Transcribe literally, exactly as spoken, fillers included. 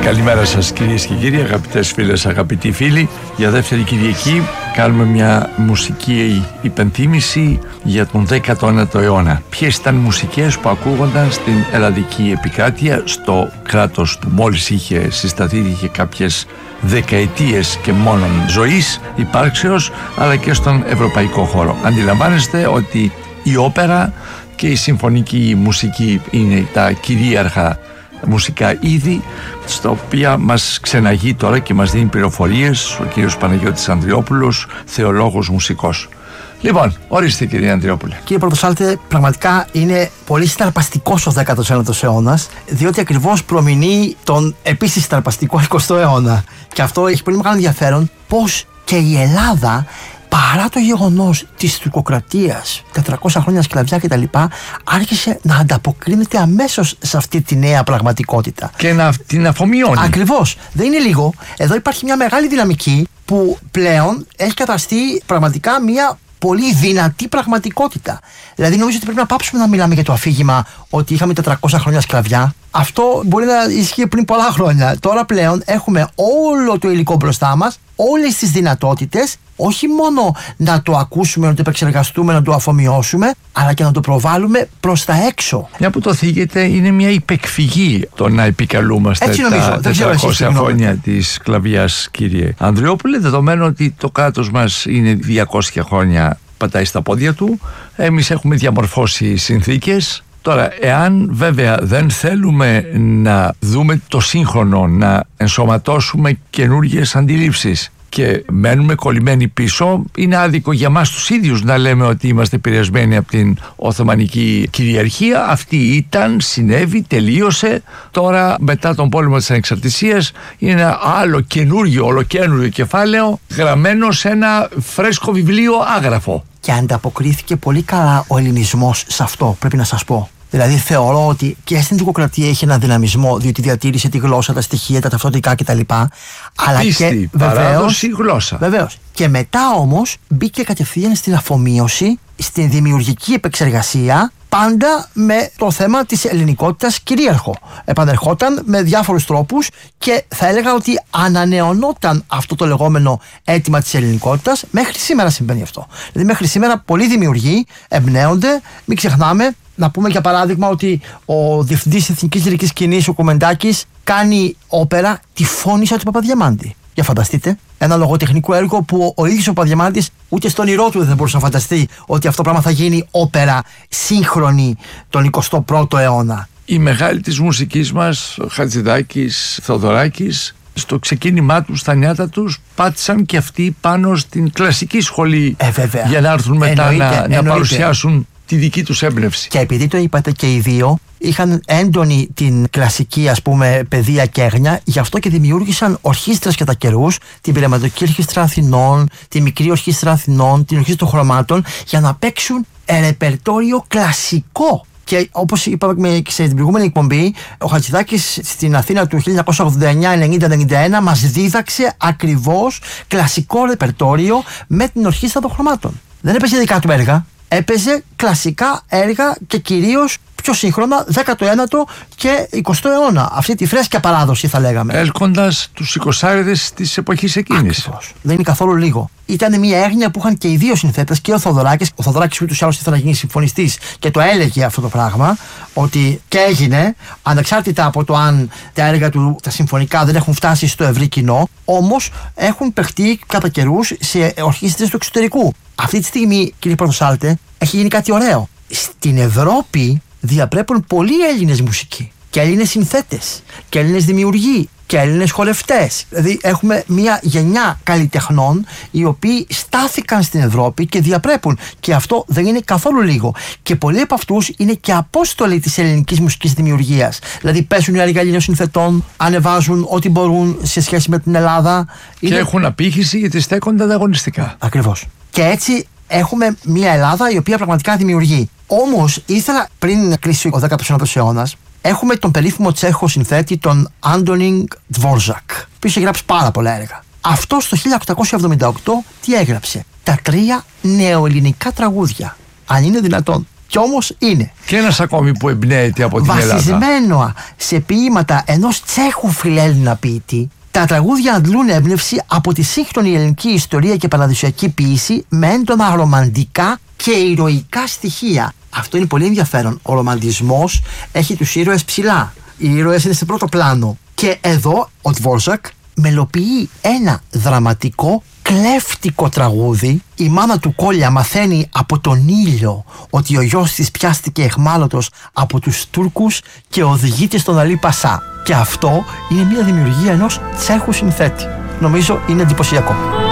Καλημέρα σας κυρίες και κύριοι, αγαπητές φίλες, αγαπητοί φίλοι. Για δεύτερη Κυριακή κάνουμε μια μουσική υπενθύμηση για τον δέκατο ένατο αιώνα. Ποιες ήταν οι μουσικές που ακούγονταν στην ελλαδική επικράτεια, στο κράτος που μόλις είχε συσταθεί, είχε κάποιες δεκαετίες και μόνον ζωής, υπάρξεως, αλλά και στον ευρωπαϊκό χώρο. Αντιλαμβάνεστε ότι η όπερα και η συμφωνική μουσική είναι τα κυρίαρχα μουσικά είδη, στα οποία μας ξεναγεί τώρα και μας δίνει πληροφορίες ο κύριος Παναγιώτης Ανδριόπουλος, θεολόγος μουσικός. Λοιπόν, ορίστε κύριε Ανδριόπουλε. Κύριε Πρωτοσάλτε, πραγματικά είναι πολύ συναρπαστικός ο δέκατος ένατος αιώνας, διότι ακριβώς προμηνύει τον επίσης συναρπαστικό εικοστό αιώνα. Και αυτό έχει πολύ μεγάλο ενδιαφέρον, πως και η Ελλάδα, παρά το γεγονός της τουρκοκρατίας, τετρακόσια χρόνια σκλαβιά κτλ., άρχισε να ανταποκρίνεται αμέσως σε αυτή τη νέα πραγματικότητα. Και να την αφομοιώνει. Ακριβώς. Δεν είναι λίγο. Εδώ υπάρχει μια μεγάλη δυναμική που πλέον έχει καταστεί πραγματικά μια πολύ δυνατή πραγματικότητα. Δηλαδή, νομίζω ότι πρέπει να πάψουμε να μιλάμε για το αφήγημα ότι είχαμε τετρακόσια χρόνια σκλαβιά. Αυτό μπορεί να ισχύει πριν πολλά χρόνια. Τώρα πλέον έχουμε όλο το υλικό μπροστά μας, όλες τις δυνατότητες, όχι μόνο να το ακούσουμε, να το επεξεργαστούμε, να το αφομοιώσουμε, αλλά και να το προβάλλουμε προς τα έξω. Μια που το θίγεται, είναι μια υπεκφυγή το να επικαλούμαστε Έτσι νομίζω, τα τετρακόσια χρόνια της σκλαβιάς, κύριε Ανδριόπουλε, δεδομένου ότι το κράτος μας είναι διακόσια χρόνια πατάει στα πόδια του. Εμείς έχουμε διαμορφώσει συνθήκες. Τώρα, εάν βέβαια δεν θέλουμε να δούμε το σύγχρονο, να ενσωματώσουμε καινούργιες αντιλήψεις και μένουμε κολλημένοι πίσω, είναι άδικο για μας τους ίδιους να λέμε ότι είμαστε επηρεασμένοι από την Οθωμανική κυριαρχία. Αυτή ήταν, συνέβη, τελείωσε. Τώρα, μετά τον πόλεμο της Ανεξαρτησίας, είναι ένα άλλο καινούργιο, ολοκαίνουργιο κεφάλαιο γραμμένο σε ένα φρέσκο βιβλίο άγραφο. Και ανταποκρίθηκε πολύ καλά ο ελληνισμός σε αυτό, πρέπει να σας πω. Δηλαδή, θεωρώ ότι και στην τουρκοκρατία είχε ένα δυναμισμό, διότι διατήρησε τη γλώσσα, τα στοιχεία, τα ταυτοτικά κτλ. Αλλά πίστη, και βεβαίως, γλώσσα. Βεβαίως. Και μετά όμως μπήκε κατευθείαν στην αφομοίωση, στην δημιουργική επεξεργασία, πάντα με το θέμα της ελληνικότητας κυρίαρχο. Επανερχόταν με διάφορους τρόπους και θα έλεγα ότι ανανεωνόταν αυτό το λεγόμενο αίτημα της ελληνικότητας. Μέχρι σήμερα συμβαίνει αυτό. Δηλαδή, μέχρι σήμερα πολλοί δημιουργοί εμπνέονται, μην ξεχνάμε. Να πούμε για παράδειγμα ότι ο διευθυντής Εθνικής Λυρικής Σκηνής, ο Κομμεντάκης, κάνει όπερα τη Φώνησα του Παπαδιαμάντη. Για φανταστείτε, ένα λογοτεχνικό έργο που ο ίδιος ο Παπαδιαμάντης ούτε στον ηρώ του δεν θα μπορούσε να φανταστεί ότι αυτό πράγμα θα γίνει όπερα σύγχρονη τον εικοστό πρώτο αιώνα. Οι μεγάλοι της μουσικής μας, Χατζηδάκης, Θοδωράκης, στο ξεκίνημά τους, στα νιάτα τους, πάτησαν και αυτοί πάνω στην κλασική σχολή ε, βέβαια. για να έρθουν μετά εννοείται, να, εννοείται. να παρουσιάσουν τη δική τους έμπνευση. Και επειδή το είπατε και οι δύο, είχαν έντονη την κλασική, ας πούμε, παιδεία και έγνοια, γι' αυτό και δημιούργησαν ορχήστρες κατά καιρούς, την Πειραματική Ορχήστρα Αθηνών, τη Μικρή Ορχήστρα Αθηνών, την Ορχήστρα των Χρωμάτων, για να παίξουν ρεπερτόριο κλασικό. Και όπως είπαμε και στην προηγούμενη εκπομπή, ο Χατζηδάκης στην Αθήνα του χίλια εννιακόσια ογδόντα εννιά ενενήντα ενενήντα ένα μας δίδαξε ακριβώς κλασικό ρεπερτόριο με την Ορχήστρα των Χρωμάτων. Δεν έπαιζε δικά του έργα. Έπαιζε κλασικά έργα και κυρίως πιο σύγχρονα δέκατο ένατο και εικοστό αιώνα. Αυτή τη φρέσκια παράδοση θα λέγαμε. Έλκοντας τους εικοσάριδες της εποχής εκείνης. Ακριβώς. Δεν είναι καθόλου λίγο. Ήταν μια έγνοια που είχαν και οι δύο συνθέτες, και ο Θοδωράκης. Ο Θοδωράκης ούτως ή άλλως ήθελε να γίνει συμφωνιστής και το έλεγε αυτό το πράγμα, ότι και έγινε, ανεξάρτητα από το αν τα έργα του, τα συμφωνικά, δεν έχουν φτάσει στο ευρύ κοινό, όμως έχουν παιχτεί κατά καιρούς σε ορχήστρες του εξωτερικού. Αυτή τη στιγμή, κύριε Πρωτοσάλτε, έχει γίνει κάτι ωραίο. Στην Ευρώπη διαπρέπουν πολλοί Έλληνες μουσικοί και Έλληνες συνθέτες και Έλληνες δημιουργοί και Έλληνες χορευτές. Δηλαδή έχουμε μια γενιά καλλιτεχνών οι οποίοι στάθηκαν στην Ευρώπη και διαπρέπουν, και αυτό δεν είναι καθόλου λίγο. Και πολλοί από αυτούς είναι και απόστολοι της ελληνικής μουσικής δημιουργίας. Δηλαδή παίζουν έργα Ελλήνων συνθετών, ανεβάζουν ό,τι μπορούν σε σχέση με την Ελλάδα. Και είναι... έχουν απήχηση γιατί στέκονται ανταγωνιστικά. Ακριβώς. Και έτσι έχουμε μια Ελλάδα η οποία πραγματικά δημιουργεί. Όμως ήθελα, πριν κλείσει ο δέκατος ένατος αιώνας, έχουμε τον περίφημο Τσέχο συνθέτη, τον Άντονινγκ Ντβόρζακ, που είχε γράψει πάρα πολλά έργα. Αυτό το χίλια οκτακόσια εβδομήντα οκτώ τι έγραψε? Τα τρία νεοελληνικά τραγούδια. Αν είναι δυνατόν. Κι όμως είναι. Και ένας ακόμη που εμπνέεται από την Ελλάδα. Βασισμένο σε ποίηματα ενός Τσέχου φιλέλληνα ποιητή, τα τραγούδια αντλούν έμπνευση από τη σύγχρονη ελληνική ιστορία και παραδοσιακή ποίηση με έντονα ρομαντικά και ηρωικά στοιχεία. Αυτό είναι πολύ ενδιαφέρον. Ο ρομαντισμός έχει τους ήρωες ψηλά. Οι ήρωες είναι σε πρώτο πλάνο. Και εδώ ο Ντβόρζακ μελοποιεί ένα δραματικό, κλέφτικο τραγούδι. Η μάνα του Κόλια μαθαίνει από τον ήλιο ότι ο γιος της πιάστηκε αιχμάλωτος από τους Τούρκους και οδηγείται στον Αλή Πασά. Και αυτό είναι μια δημιουργία ενός Τσέχου συνθέτη. Νομίζω είναι εντυπωσιακό.